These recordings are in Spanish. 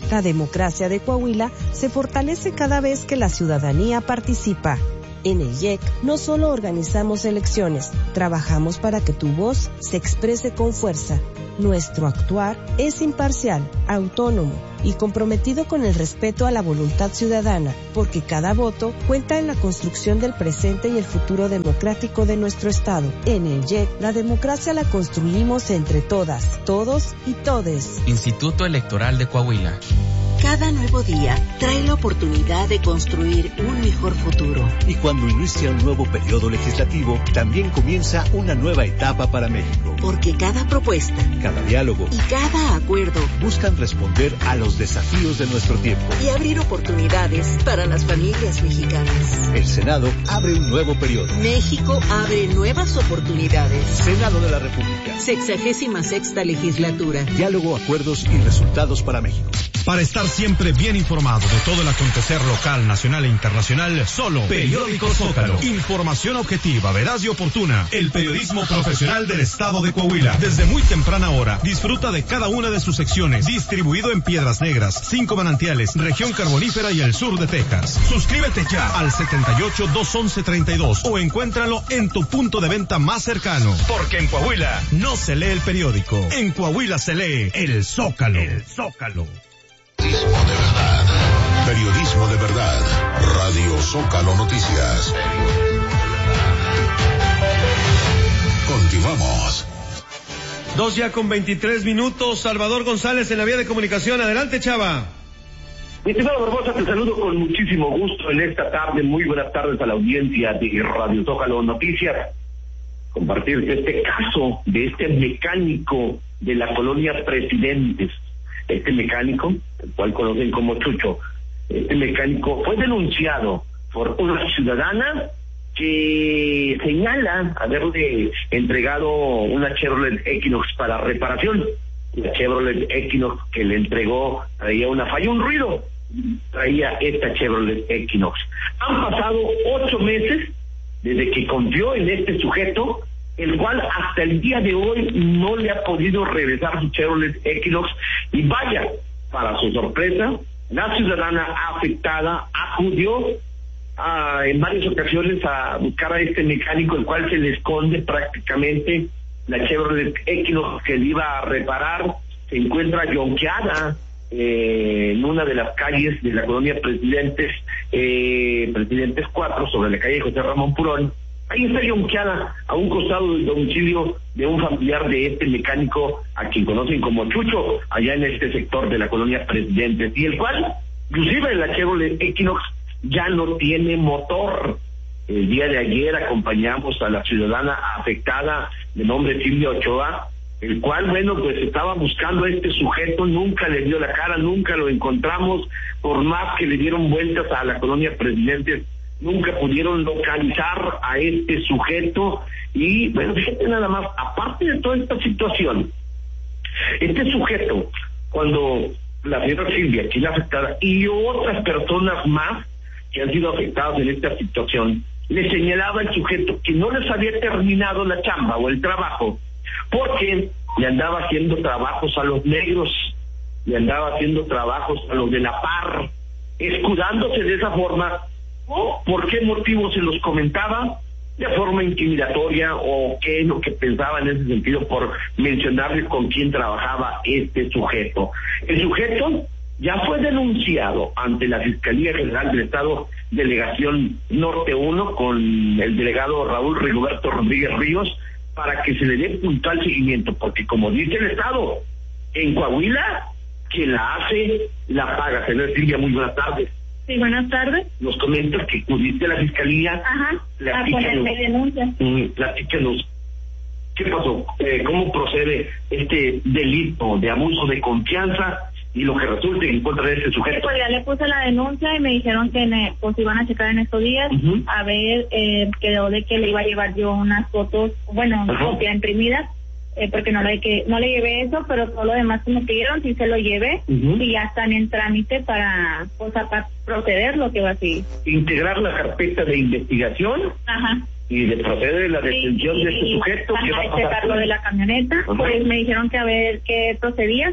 La democracia de Coahuila se fortalece cada vez que la ciudadanía participa. En el IEC no solo organizamos elecciones, trabajamos para que tu voz se exprese con fuerza. Nuestro actuar es imparcial, autónomo y comprometido con el respeto a la voluntad ciudadana, porque cada voto cuenta en la construcción del presente y el futuro democrático de nuestro Estado. En el IEC, la democracia la construimos entre todas, todos y todes. Instituto Electoral de Coahuila. Cada nuevo día trae la oportunidad de construir un mejor futuro. Y cuando inicia un nuevo periodo legislativo, también comienza una nueva etapa para México. Porque cada propuesta, cada diálogo y cada acuerdo buscan responder a los desafíos de nuestro tiempo y abrir oportunidades para las familias mexicanas. El Senado abre un nuevo periodo. México abre nuevas oportunidades. Senado de la República. 66ª legislatura. Diálogo, acuerdos y resultados para México. Para estar siempre bien informado de todo el acontecer local, nacional e internacional, solo Periódico Zócalo. Información objetiva, veraz y oportuna. El periodismo profesional del Estado de Coahuila. Desde muy temprana hora, disfruta de cada una de sus secciones. Distribuido en Piedras Negras, 5 Manantiales, Región Carbonífera y el sur de Texas. Suscríbete ya al 78-211-32 o encuéntralo en tu punto de venta más cercano. Porque en Coahuila no se lee el periódico. En Coahuila se lee el Zócalo. El Zócalo. Periodismo de verdad. Periodismo de verdad. Radio Zócalo Noticias. Continuamos. 2:23. Salvador González en la vía de comunicación. Adelante, Chava. Mi estimado Barbosa, te saludo con muchísimo gusto en esta tarde. Muy buenas tardes a la audiencia de Radio Zócalo Noticias. Compartir este caso de este mecánico de la colonia Presidentes. Este mecánico, el cual conocen como Chucho, este mecánico fue denunciado por una ciudadana que señala haberle entregado una Chevrolet Equinox para reparación. La Chevrolet Equinox que le entregó traía una falla, un ruido, traía esta Chevrolet Equinox. Han pasado 8 meses desde que confió en este sujeto, el cual hasta el día de hoy no le ha podido regresar su Chevrolet Equinox, y vaya, para su sorpresa, la ciudadana afectada acudió en varias ocasiones a buscar a este mecánico, el cual se le esconde prácticamente la Chevrolet Equinox que le iba a reparar. Se encuentra yonqueada en una de las calles de la colonia Presidentes 4, sobre la calle José Ramón Purón. Ahí está yonqueada a un costado del domicilio de un familiar de este mecánico, a quien conocen como Chucho, allá en este sector de la colonia Presidentes, y el cual, inclusive la Chevrolet Equinox, ya no tiene motor. El día de ayer acompañamos a la ciudadana afectada de nombre Silvia Ochoa, el cual, bueno, pues estaba buscando a este sujeto, nunca le dio la cara, nunca lo encontramos, por más que le dieron vueltas a la colonia Presidentes, nunca pudieron localizar a este sujeto. Y bueno, fíjate nada más, aparte de toda esta situación, este sujeto, cuando la señora Silvia, aquí la afectada, y otras personas más que han sido afectadas en esta situación, le señalaba al sujeto que no les había terminado la chamba o el trabajo, porque le andaba haciendo trabajos a los negros, le andaba haciendo trabajos a los de la PAR, escudándose de esa forma. ¿Por qué motivo se los comentaba? De forma intimidatoria, o qué es lo que pensaba en ese sentido por mencionarles con quién trabajaba este sujeto. El sujeto ya fue denunciado ante la Fiscalía General del Estado, Delegación Norte 1, con el delegado Raúl Rigoberto Rodríguez Ríos, para que se le dé puntual seguimiento, porque como dice el Estado, en Coahuila, quien la hace, la paga. Señora Silvia, muy buenas tardes. Sí, buenas tardes. Nos comentas que acudiste a la fiscalía. Ajá, a ponerme denuncia. Platícanos, ¿qué pasó? ¿Cómo procede este delito de abuso de confianza y lo que resulte en contra de este sujeto? Pues ya le puse la denuncia y me dijeron que pues iban a checar en estos días, a ver, quedó de que le iba a llevar yo unas fotos, bueno, copia imprimida, porque no le llevé eso, pero todo lo demás que me pidieron sí se lo llevé, y ya están en trámite para pues para proceder lo que va a seguir. Integrar la carpeta de investigación. Ajá. Y de proceder de la detención de este sujeto. ¿Qué va a pasar? Checar lo de la camioneta, pues me dijeron que a ver qué procedía,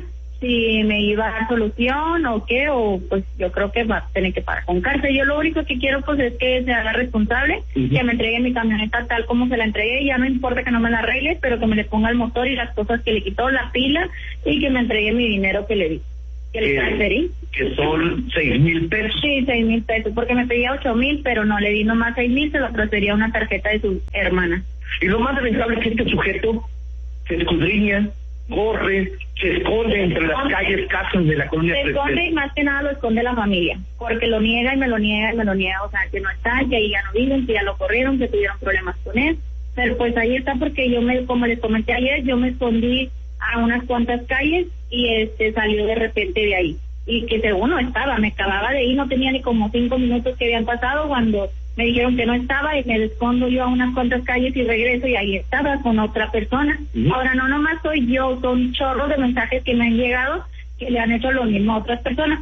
si me iba a dar solución o qué, o pues yo creo que va a tener que pagar con cárcel. Yo lo único que quiero pues es que se haga responsable, que me entregue mi camioneta tal como se la entregué, ya no importa que no me la arregle, pero que me le ponga el motor y las cosas que le quitó, la pila, y que me entregue mi dinero que le di, que le transferí. Que son 6,000 pesos. Sí, 6,000 pesos, porque me pedía 8,000, pero no le di nomás 6,000, se lo transfería a una tarjeta de su hermana. Y lo más lamentable es que este sujeto se escudriña, corre, se esconde entre las calles, casas de la colonia. Se esconde y más que nada lo esconde la familia, porque lo niega y me lo niega y me lo niega, o sea, que no está, que ahí ya no viven, que ya lo corrieron, que tuvieron problemas con él, pero pues ahí está porque yo como les comenté ayer, yo me escondí a unas cuantas calles y salió de repente de ahí, y que según no estaba, me acababa de ir, no tenía ni como 5 minutos que habían pasado cuando me dijeron que no estaba, y me escondo yo a unas cuantas calles y regreso y ahí estaba con otra persona. Ahora no nomás soy yo, son chorros de mensajes que me han llegado que le han hecho lo mismo a otras personas.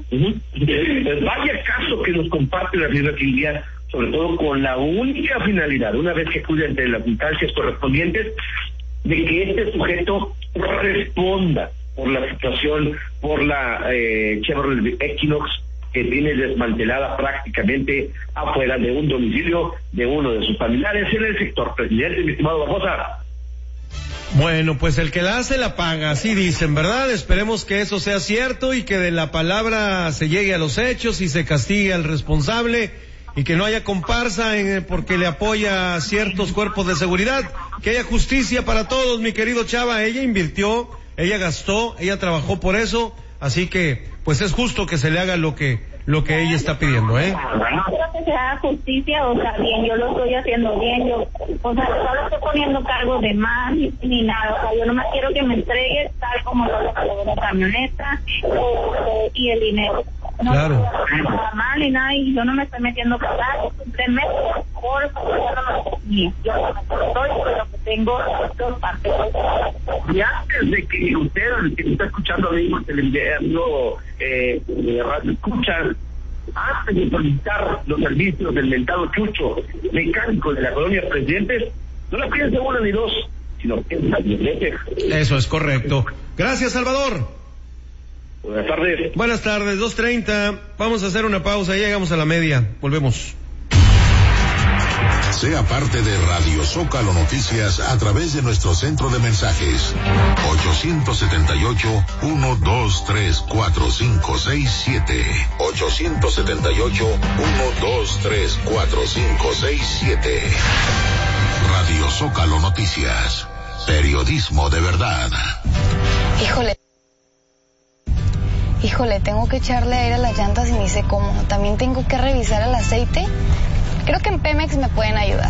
Vaya caso que nos comparte la señora Silvia, sobre todo con la única finalidad, una vez que acude ante las instancias correspondientes, de que este sujeto responda por la situación, por la Chevrolet Equinox, que viene desmantelada prácticamente afuera de un domicilio de uno de sus familiares en el sector. Presidente, mi estimado Barbosa. Bueno, pues el que la hace la paga, así dicen, ¿verdad? Esperemos que eso sea cierto y que de la palabra se llegue a los hechos y se castigue al responsable y que no haya comparsa porque le apoya a ciertos cuerpos de seguridad, que haya justicia para todos, mi querido Chava. Ella invirtió, ella gastó, ella trabajó por eso, así que pues es justo que se le haga lo que ella está pidiendo, ¿eh? Quiero que se haga justicia, o sea, bien, yo lo estoy haciendo bien, yo, o sea, no lo estoy poniendo cargo de más ni nada, o sea, yo nomás quiero que me entregue tal como lo de la camioneta y el dinero. No, claro. Nada mal ni nada, y yo no me estoy metiendo con nada, simplemente por yo no me estoy, pero que tengo dos partes. Y antes de que usted, el que está escuchando mismo, que le enviando radio escucha, antes de solicitar los servicios del mentado Chucho, mecánico de la colonia Presidentes, no la piense una ni dos, sino piensa 10 veces. Eso es correcto. Gracias, Salvador. Buenas tardes. Buenas tardes, 2:30. Vamos a hacer una pausa, ya llegamos a la media. Volvemos. Sea parte de Radio Zócalo Noticias a través de nuestro centro de mensajes 878-123-4567 878-123-4567. Radio Zócalo Noticias, periodismo de verdad. Híjole, tengo que echarle aire a las llantas y ni sé cómo. También tengo que revisar el aceite. Creo que en Pemex me pueden ayudar.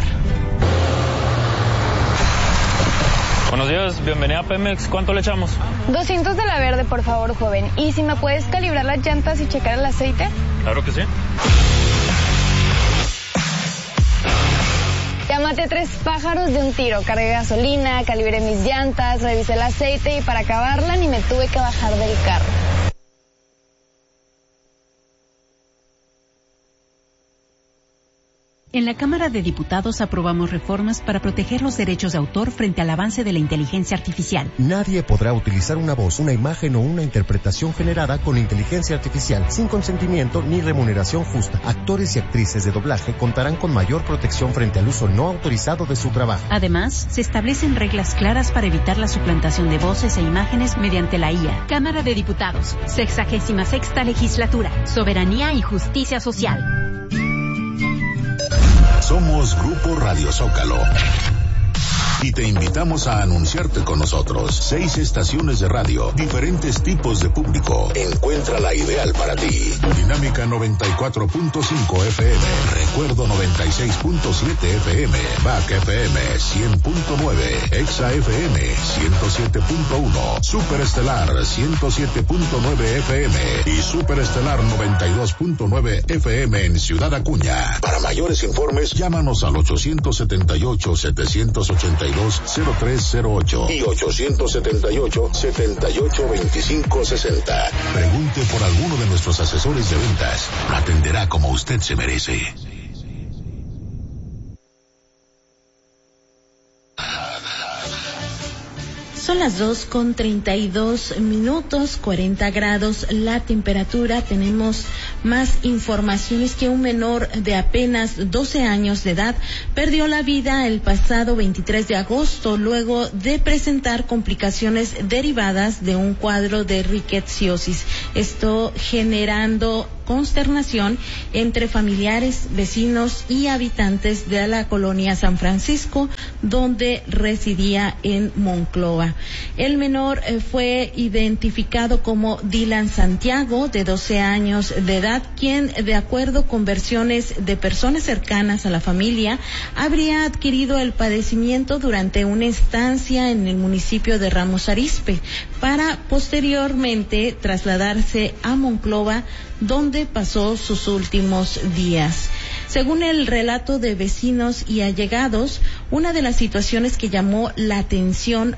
Buenos días, bienvenida a Pemex. ¿Cuánto le echamos? 200 de la verde, por favor, joven. ¿Y si me puedes calibrar las llantas y checar el aceite? Claro que sí. Ya maté 3 pájaros de un tiro. Cargué gasolina, calibré mis llantas, revisé el aceite y para acabarla ni me tuve que bajar del carro. En la Cámara de Diputados aprobamos reformas para proteger los derechos de autor frente al avance de la inteligencia artificial. Nadie podrá utilizar una voz, una imagen o una interpretación generada con inteligencia artificial sin consentimiento ni remuneración justa. Actores y actrices de doblaje contarán con mayor protección frente al uso no autorizado de su trabajo. Además, se establecen reglas claras para evitar la suplantación de voces e imágenes mediante la IA. Cámara de Diputados, 66ª Legislatura, Soberanía y Justicia Social. Somos Grupo Radio Zócalo y te invitamos a anunciarte con nosotros. 6 estaciones de radio, diferentes tipos de público. Encuentra la ideal para ti. Dinámica 94.5 FM, Recuerdo 96.7 FM, Back FM 100.9, Exa FM 107.1, Superestelar 107.9 FM y Superestelar 92.9 FM en Ciudad Acuña. Para mayores informes, llámanos al 878-782-0308 y 878-782560. Pregunte por alguno de nuestros asesores de ventas. Lo atenderá como usted se merece. Son las 2:32, 40 grados la temperatura. Tenemos más informaciones que un menor de apenas 12 años de edad perdió la vida el pasado 23 de agosto luego de presentar complicaciones derivadas de un cuadro de rickettsiosis. Esto generando consternación entre familiares, vecinos y habitantes de la colonia San Francisco, donde residía en Monclova. El menor fue identificado como Dylan Santiago, de 12 años de edad, quien, de acuerdo con versiones de personas cercanas a la familia, habría adquirido el padecimiento durante una estancia en el municipio de Ramos Arizpe, para posteriormente trasladarse a Monclova, donde pasó sus últimos días. Según el relato de vecinos y allegados, una de las situaciones que llamó la atención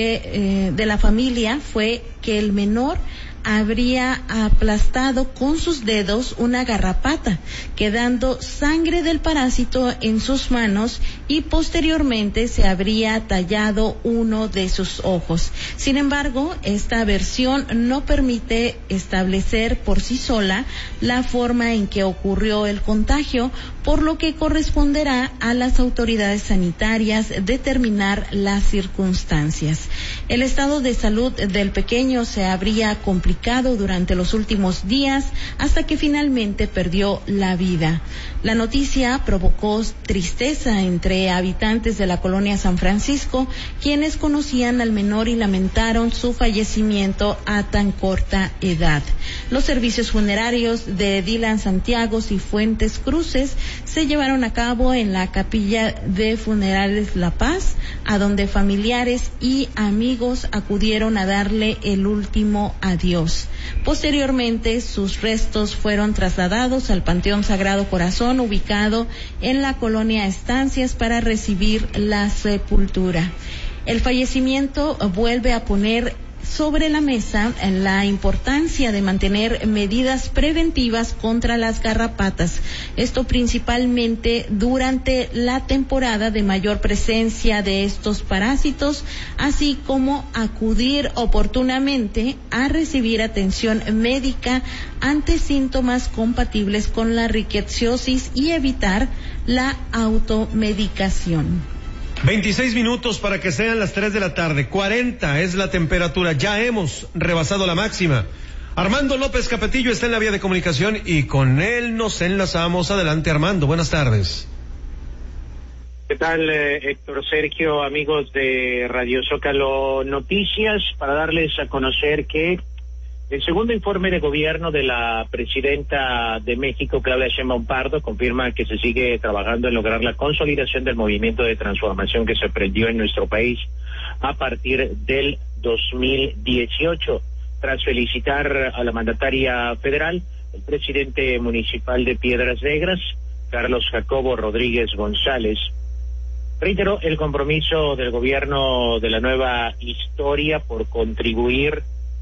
de la familia fue que el menor habría aplastado con sus dedos una garrapata, quedando sangre del parásito en sus manos, y posteriormente se habría tallado uno de sus ojos. Sin embargo, esta versión no permite establecer por sí sola la forma en que ocurrió el contagio, por lo que corresponderá a las autoridades sanitarias determinar las circunstancias. El estado de salud del pequeño se habría complicado durante los últimos días hasta que finalmente perdió la vida. La noticia provocó tristeza entre habitantes de la colonia San Francisco, quienes conocían al menor y lamentaron su fallecimiento a tan corta edad. Los servicios funerarios de Dylan Santiago y Fuentes Cruces se llevaron a cabo en la capilla de funerales La Paz, a donde familiares y amigos acudieron a darle el último adiós. Posteriormente, sus restos fueron trasladados al Panteón Sagrado Corazón, ubicado en la colonia Estancias, para recibir la sepultura. El fallecimiento vuelve a poner sobre la mesa la importancia de mantener medidas preventivas contra las garrapatas. Esto principalmente durante la temporada de mayor presencia de estos parásitos, así como acudir oportunamente a recibir atención médica ante síntomas compatibles con la rickettsiosis y evitar la automedicación. 26 minutos para que sean las 3 de la tarde. 40 es la temperatura. Ya hemos rebasado la máxima. Armando López Capetillo está en la vía de comunicación y con él nos enlazamos. Adelante, Armando. Buenas tardes. ¿Qué tal, Héctor Sergio, amigos de Radio Zócalo Noticias? Para darles a conocer que el segundo informe de gobierno de la presidenta de México, Claudia Sheinbaum Pardo, confirma que se sigue trabajando en lograr la consolidación del movimiento de transformación que se emprendió en nuestro país a partir del 2018. Tras felicitar a la mandataria federal, el presidente municipal de Piedras Negras, Carlos Jacobo Rodríguez González, reiteró el compromiso del gobierno de la nueva historia por contribuir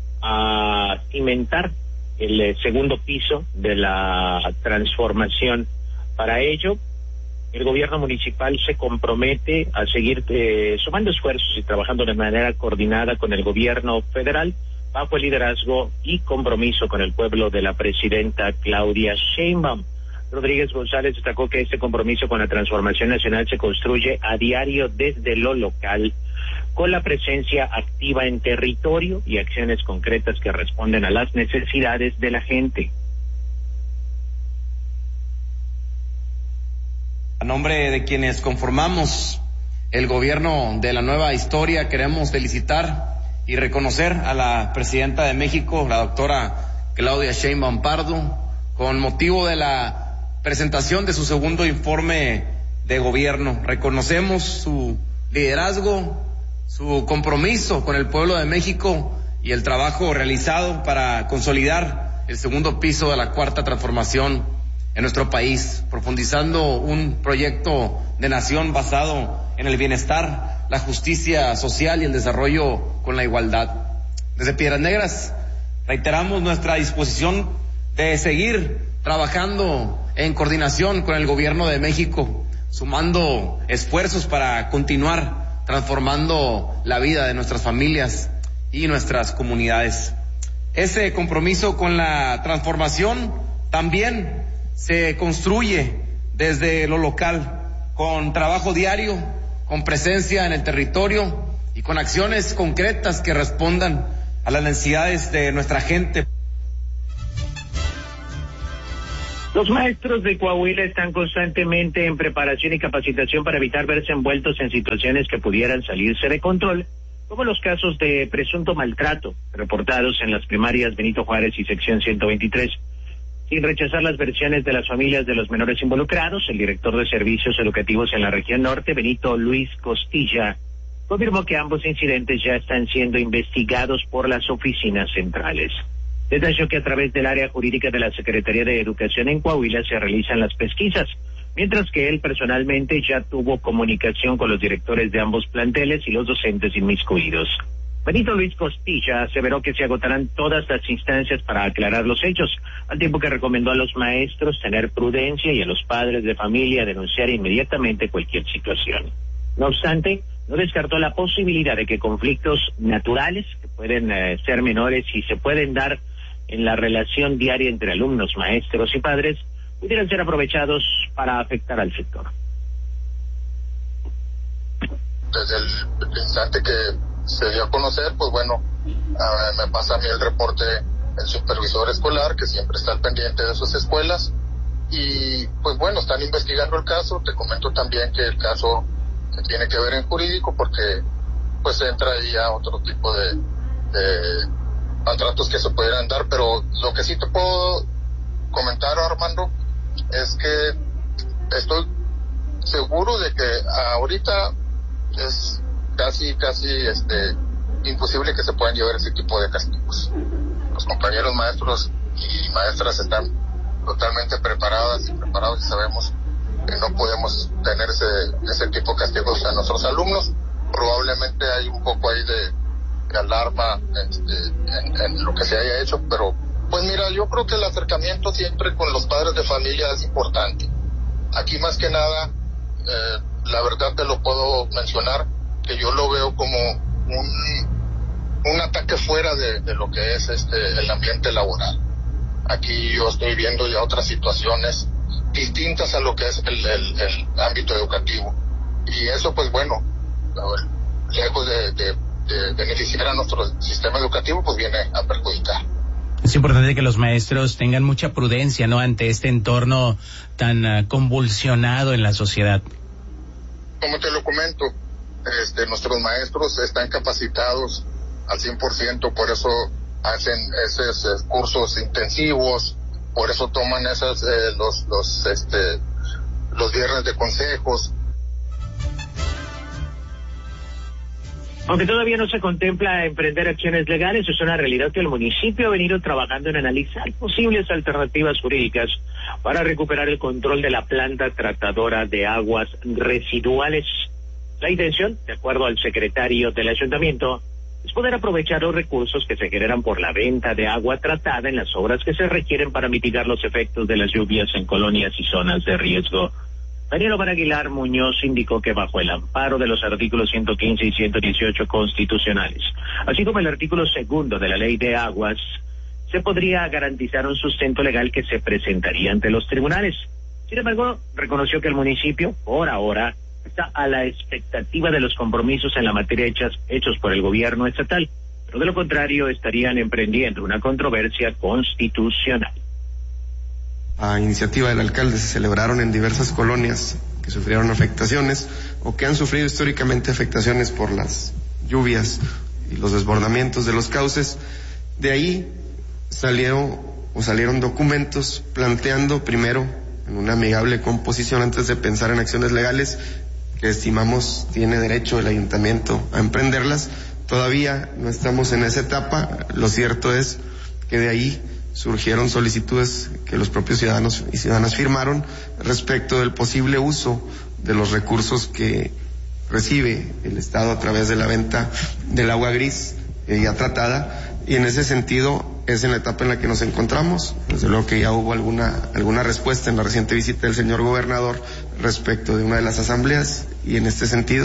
a cimentar el segundo piso de la transformación. Para ello, el gobierno municipal se compromete a seguir sumando esfuerzos y trabajando de manera coordinada con el gobierno federal bajo el liderazgo y compromiso con el pueblo de la presidenta Claudia Sheinbaum. Rodríguez González destacó que este compromiso con la transformación nacional se construye a diario desde lo local, con la presencia activa en territorio y acciones concretas que responden a las necesidades de la gente. A nombre de quienes conformamos el gobierno de la nueva historia, queremos felicitar y reconocer a la presidenta de México, la doctora Claudia Sheinbaum Pardo, con motivo de la presentación de su segundo informe de gobierno. Reconocemos su liderazgo, su compromiso con el pueblo de México y el trabajo realizado para consolidar el segundo piso de la cuarta transformación en nuestro país, profundizando un proyecto de nación basado en el bienestar, la justicia social y el desarrollo con la igualdad. Desde Piedras Negras reiteramos nuestra disposición de seguir trabajando en coordinación con el gobierno de México, sumando esfuerzos para continuar transformando la vida de nuestras familias y nuestras comunidades. Ese compromiso con la transformación también se construye desde lo local, con trabajo diario, con presencia en el territorio y con acciones concretas que respondan a las necesidades de nuestra gente. Los maestros de Coahuila están constantemente en preparación y capacitación para evitar verse envueltos en situaciones que pudieran salirse de control, como los casos de presunto maltrato reportados en las primarias Benito Juárez y sección 123. Sin rechazar las versiones de las familias de los menores involucrados, el director de Servicios Educativos en la región norte, Benito Luis Costilla, confirmó que ambos incidentes ya están siendo investigados por las oficinas centrales. Detalló que a través del área jurídica de la Secretaría de Educación en Coahuila se realizan las pesquisas, mientras que él personalmente ya tuvo comunicación con los directores de ambos planteles y los docentes inmiscuidos. Benito Luis Costilla aseveró que se agotarán todas las instancias para aclarar los hechos, al tiempo que recomendó a los maestros tener prudencia y a los padres de familia denunciar inmediatamente cualquier situación. No obstante, no descartó la posibilidad de que conflictos naturales, que pueden ser menores y se pueden dar en la relación diaria entre alumnos, maestros y padres, pudieran ser aprovechados para afectar al sector. Desde el instante que se dio a conocer, pues bueno, me pasa a mí el reporte el supervisor escolar, que siempre está al pendiente de sus escuelas, y pues bueno, están investigando el caso. Te comento también que el caso tiene que ver en jurídico, porque pues entra ahí a otro tipo de maltratos que se pudieran dar, pero lo que sí te puedo comentar, Armando, es que estoy seguro de que ahorita es casi imposible que se puedan llevar ese tipo de castigos. Los compañeros maestros y maestras están totalmente preparados y sabemos que no podemos tener ese tipo de castigos a nuestros alumnos. Probablemente hay un poco ahí de alarma en lo que se haya hecho, pero pues mira, yo creo que el acercamiento siempre con los padres de familia es importante. Aquí más que nada, la verdad te lo puedo mencionar, que yo lo veo como un ataque fuera de lo que es el ambiente laboral. Aquí yo estoy viendo ya otras situaciones distintas a lo que es el ámbito educativo, y eso pues bueno, lejos de beneficiar a nuestro sistema educativo, pues viene a perjudicar. Es importante que los maestros tengan mucha prudencia, ¿no?, ante este entorno tan convulsionado en la sociedad. Como te lo comento, nuestros maestros están capacitados al 100%, por eso hacen esos cursos intensivos, por eso toman los viernes de consejos. Aunque todavía no se contempla emprender acciones legales, es una realidad que el municipio ha venido trabajando en analizar posibles alternativas jurídicas para recuperar el control de la planta tratadora de aguas residuales. La intención, de acuerdo al secretario del ayuntamiento, es poder aprovechar los recursos que se generan por la venta de agua tratada en las obras que se requieren para mitigar los efectos de las lluvias en colonias y zonas de riesgo. Daniel Omar Aguilar Muñoz indicó que bajo el amparo de los artículos 115 y 118 constitucionales, así como el artículo 2 de la Ley de Aguas, se podría garantizar un sustento legal que se presentaría ante los tribunales. Sin embargo, reconoció que el municipio, por ahora, está a la expectativa de los compromisos en la materia hechos por el gobierno estatal, pero de lo contrario estarían emprendiendo una controversia constitucional. A iniciativa del alcalde se celebraron en diversas colonias que sufrieron afectaciones o que han sufrido históricamente afectaciones por las lluvias y los desbordamientos de los cauces. De ahí salieron documentos planteando primero, en una amigable composición antes de pensar en acciones legales, que estimamos tiene derecho el ayuntamiento a emprenderlas. Todavía no estamos en esa etapa. Lo cierto es que de ahí surgieron solicitudes que los propios ciudadanos y ciudadanas firmaron respecto del posible uso de los recursos que recibe el Estado a través de la venta del agua gris ya tratada, y en ese sentido es en la etapa en la que nos encontramos. Desde luego que ya hubo alguna respuesta en la reciente visita del señor gobernador respecto de una de las asambleas, y en este sentido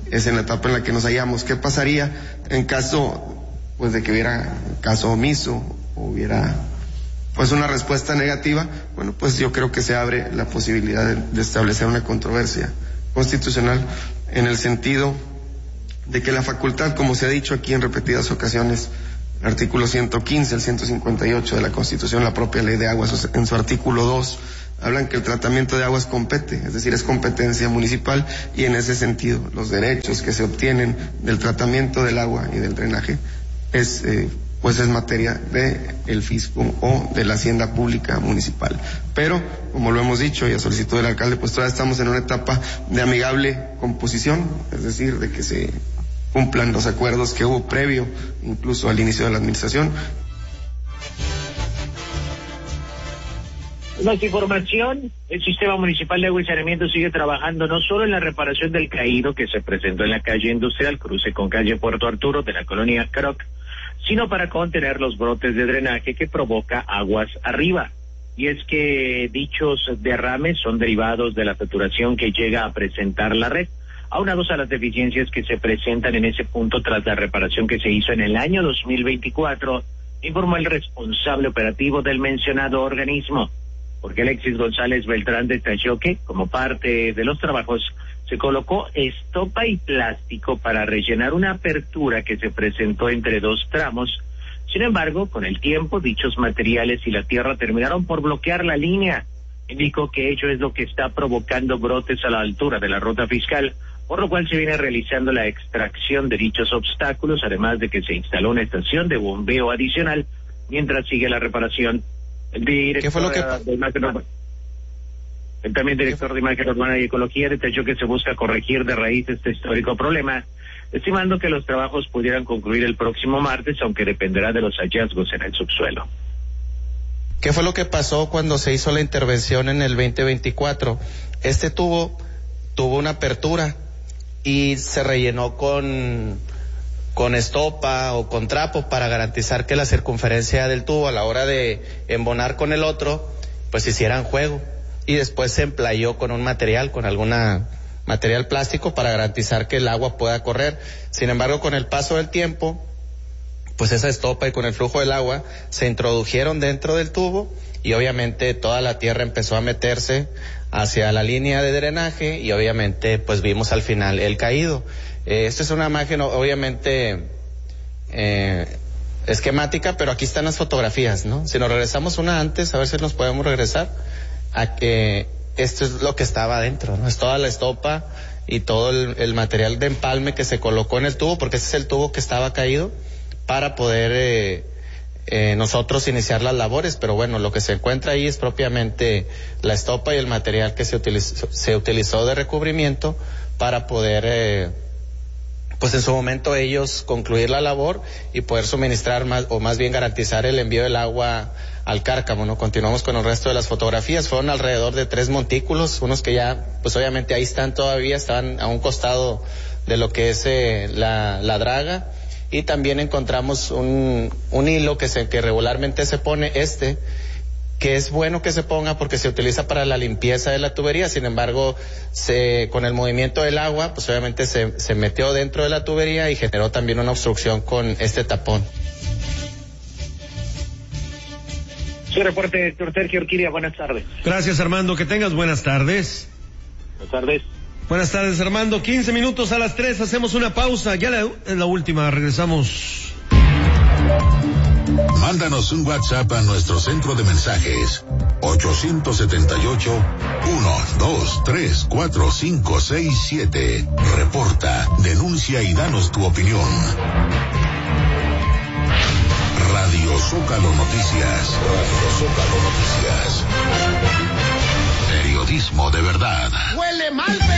es en la etapa en la que nos hallamos. ¿Qué pasaría en caso pues de que hubiera caso omiso o hubiera pues una respuesta negativa? Bueno, pues yo creo que se abre la posibilidad de establecer una controversia constitucional en el sentido de que la facultad, como se ha dicho aquí en repetidas ocasiones, el artículo 115, el 158 de la Constitución, la propia ley de aguas, en su artículo 2, hablan que el tratamiento de aguas compete, es decir, es competencia municipal, y en ese sentido los derechos que se obtienen del tratamiento del agua y del drenaje es materia de el fisco o de la hacienda pública municipal. Pero, como lo hemos dicho y a solicitud del alcalde, pues todavía estamos en una etapa de amigable composición, es decir, de que se cumplan los acuerdos que hubo previo incluso al inicio de la administración. Más información, el Sistema Municipal de Agua y Saneamiento sigue trabajando no solo en la reparación del caído que se presentó en la calle Industrial, cruce con calle Puerto Arturo de la colonia Croc, sino para contener los brotes de drenaje que provoca aguas arriba. Y es que dichos derrames son derivados de la saturación que llega a presentar la red, aunados a las deficiencias que se presentan en ese punto tras la reparación que se hizo en el año 2024, informó el responsable operativo del mencionado organismo. Porque Alexis González Beltrán detalló que, como parte de los trabajos, se colocó estopa y plástico para rellenar una apertura que se presentó entre dos tramos. Sin embargo, con el tiempo, dichos materiales y la tierra terminaron por bloquear la línea. Indicó que ello es lo que está provocando brotes a la altura de la ruta fiscal, por lo cual se viene realizando la extracción de dichos obstáculos, además de que se instaló una estación de bombeo adicional mientras sigue la reparación. El director ¿Qué fue lo que de imagen urbana, el también director de Imagen Urbana y Ecología, detalló que se busca corregir de raíz este histórico problema, estimando que los trabajos pudieran concluir el próximo martes, aunque dependerá de los hallazgos en el subsuelo. ¿Qué fue lo que pasó cuando se hizo la intervención en el 2024? Este tubo tuvo una apertura y se rellenó con estopa o con trapo para garantizar que la circunferencia del tubo a la hora de embonar con el otro pues hicieran juego, y después se emplayó con un material, con alguna material plástico para garantizar que el agua pueda correr. Sin embargo, con el paso del tiempo, pues esa estopa y con el flujo del agua se introdujeron dentro del tubo y obviamente toda la tierra empezó a meterse hacia la línea de drenaje y obviamente pues vimos al final el caído. Esta es una imagen obviamente esquemática, pero aquí están las fotografías, ¿no? Si nos regresamos una antes, a ver si nos podemos regresar a que esto es lo que estaba adentro, ¿no? Es toda la estopa y todo el material de empalme que se colocó en el tubo, porque ese es el tubo que estaba caído para poder nosotros iniciar las labores, pero bueno, lo que se encuentra ahí es propiamente la estopa y el material que se utilizó de recubrimiento para poder pues en su momento ellos concluir la labor y poder suministrar más bien garantizar el envío del agua al Cárcamo, ¿no? Continuamos con el resto de las fotografías. Fueron alrededor de 3 montículos, unos que ya, pues obviamente ahí están todavía, estaban a un costado de lo que es la draga, y también encontramos un hilo que regularmente se pone, que es bueno que se ponga porque se utiliza para la limpieza de la tubería. Sin embargo, con el movimiento del agua, pues obviamente se metió dentro de la tubería y generó también una obstrucción con este tapón. Su reporte, doctor Sergio Urquidia, buenas tardes. Gracias, Armando, que tengas buenas tardes. Buenas tardes. Buenas tardes, Armando. 15 minutos a las 3, hacemos una pausa, ya es la última, regresamos. Mándanos un WhatsApp a nuestro centro de mensajes 878-123-4567. Reporta, denuncia y danos tu opinión. Radio Zócalo Noticias. Radio Zócalo Noticias. Periodismo de verdad. ¡Huele mal!